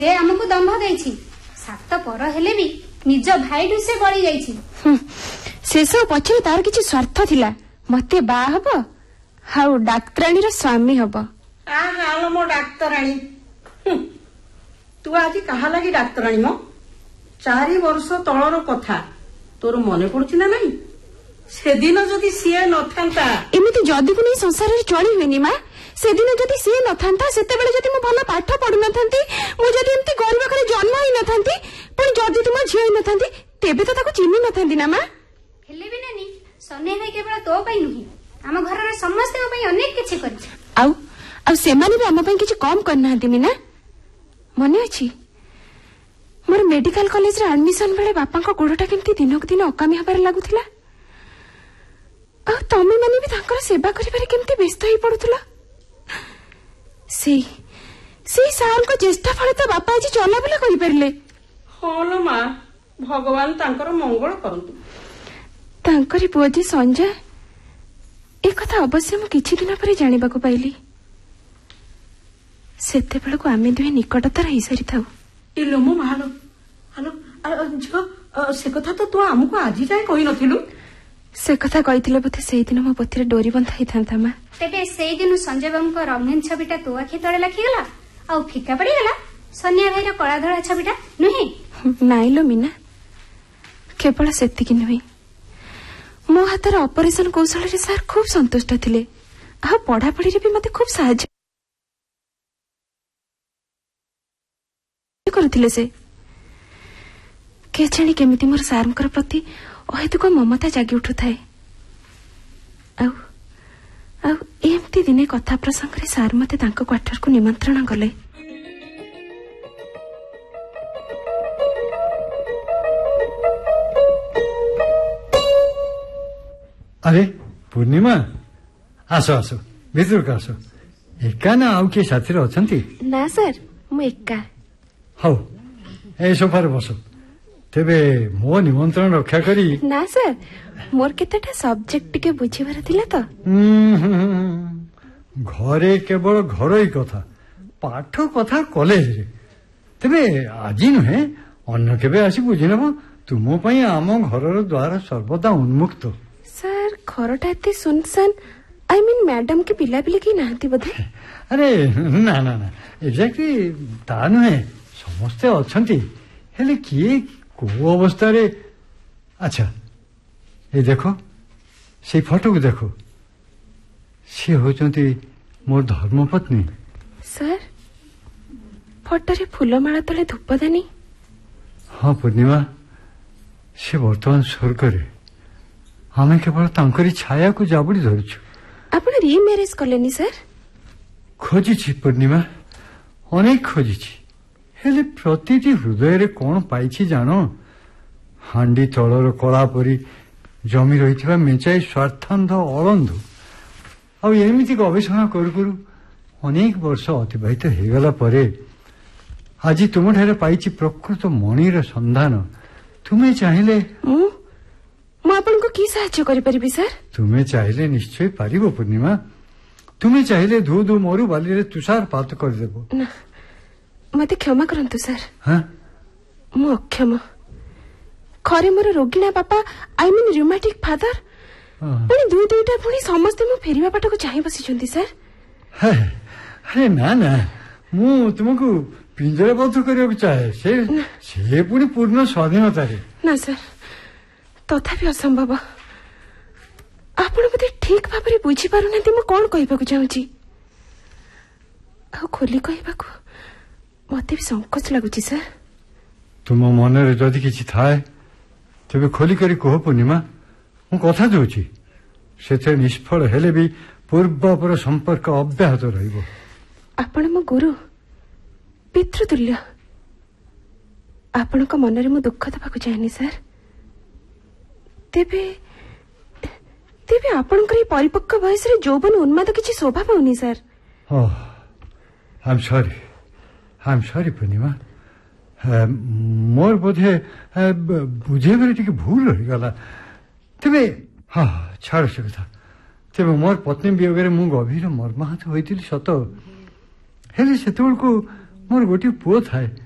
से हमको दंभ देछि सात पर हेले भी निज भाईडू से गली जाइछि। से सब पछरे तार किछि स्वार्थ थिला मते बा हबो हाउ डाक्तराणी रो स्वामी हबो। आ हालो मो डाक्तराणी तू आज कहा लगी डाक्तराणी मो 4 वर्ष तळर कथा तोर मने पड़ुछि ना नहीं से दिन जदी सिए न थांता एमिति जदी को नहीं संसार रे चली होनी मा से दिन जदी सिए न थांता सेते बेले जदी मो भलो पाठ पढु न थांती मु जदी एमति गरीब घरे जन्म ही न थांती पण जदी तुम झियो न थांती तेबे तो ताको चिन्हि न थांती ना मा। हेले भी नानी सने भाई केवल तो पई नहीं हम घर रे समस्त पई अनेक किछि करछि आउ से माने भी हम पई किछि कम करना हंती मीना मने अछि मोर मेडिकल कॉलेज रे एडमिशन बेले बापा को गोड़टा केमती दिनक दिन अकामी हबार लागुथिला आ तमे माने भी तांकर सेवा करिबारे केमती व्यस्त होई पडुथला से साल को चेष्टा फले तो बापा आज चला बुला करि परले। हां लो मां भगवान तांकर मंगल करंतु तांकरी पुआ जी संजय एक कथा अवश्य मु किछि दिन पर जानिबा को पाइली सेते बेला को आमे दुहे निकटतर हेई सारी थाउ। इलो मो मालो हालो जो से कथा तो तू हमको आज जाय कहि नथिलु से कथा कहिथिले बते सेही दिन मो पथिरे डोरी बंधा ही थांता मा तेबे सेही दिन संजय बाबू को रंगीन छबिटा तो आखि तळे लाखि गला आ फिका पड़ी गला सन्या भाई रो कळा धळा छबिटा नही नाइलो मीना केवल सेति कि नही मो हातर ऑपरेशन कौशल रे सर खूब संतुष्ट थिले आ पढ़ा पढ़ी रे भी मते खूब सहायता करथिले से के जानी केमिति मोर सारंकर प्रति अहेतुक ममता जागी उठु थाए आउ एमती दिने कथा प्रसंग रे सार मते तांको क्वार्टर को निमंत्रण गले। अरे पूर्णिमा आसो आसो भीतर का आसो एका ना आउ के साथी रे अछंती ना सर मु एका हौ ए सोफार बसो तेबे मो निमंत्रण रक्षा करी ना सर मोर केतेटा सब्जेक्ट के बुझिबार थिला तो घरे केवल घरई कथा पाठ कथा कॉलेज रे तेबे आज नुहे अन्य केबे आसी बुझी नबो तुम पई आम घरर द्वार सर्वदा उन्मुक्त। सर घरटा एते सुनसान आई मीन मैडम के पिला पिली की नाहंती बोधे अरे ना ना ना एग्जैक्टली ता नुहे समस्ते अछंती हेले किए को अवस्था रे अच्छा ये देखो से फोटो को देखो सी होचंती मोर धर्मपत्नी। सर फोटो रे फूलमाला तले धूपदानी हाँ पूर्णिमा से वर्तमान स्वर्ग रे हमें केवल तांकरी छाया को जाबुड़ी धरछु। आपण रीमैरेज कलेनी सर खोजी पूर्णिमा अनेक खोजी हेले प्रतिटी हृदय रे कौन पाइछि जानो हांडी तलर कला परी जमी रही मेचाई स्वार्थांध अलंधु आ एमती गवेषणा करू अनेक वर्ष अतिबाहित हो गला परे आज तुम ठारे पाइछि प्रकृत मणिर संधान तुम्हें चाहिए मु आपनको की सहायता करि परिबि सर तुम्हें चाहिए निश्चय पारिबो पूर्णिमा तुम्हें चाहिए धू धू मरु बाली रे तुषारपात कर देबो ना मते क्षमा करंतु सर। हां मु अक्षम खरे मोर रोगिणा बापा आई मीन र्यूमेटिक फादर पुणी दुईटा पुणी समस्ते मु फेरिबा पाटको चाहि बसिछंती सर। अरे ना ना मु तुमको पिंजराबद्ध करियो चाहे से पुणी पूर्ण स्वाधीनता रे ना सर तथापि असंभव आपण मते ठीक भाबरे बुझी पारुनांती मु कोन कहिबाकू चाहूची आ खोली कहिबाकू मते भी संकोच लागुची सर। तुम मन रे जदि किछि थाए तेबे खोली करी कह पूर्णिमा मु कथा दोची सेते निष्फल हेले भी पूर्वपर संपर्क अब्याहत रहिबो। आपण मो गुरु पितृतुल्य आपण को मन रे मु दुख दबाकू चाहेनी सर तेबे तेबे आपण को परिपक्व वयस रे जौवन उन्माद किछि शोभा पाउनी सर। आई एम सॉरी पूर्णिमा मोर बोधे बुझे टिके भूल रही गला तेबे हाँ छाड़ से कथा तेबे मोर पत्नी वियोग मु गभीर मर्माहत होइतिली सत हेले सेतेबेल को मोर गोटे पुओ थाए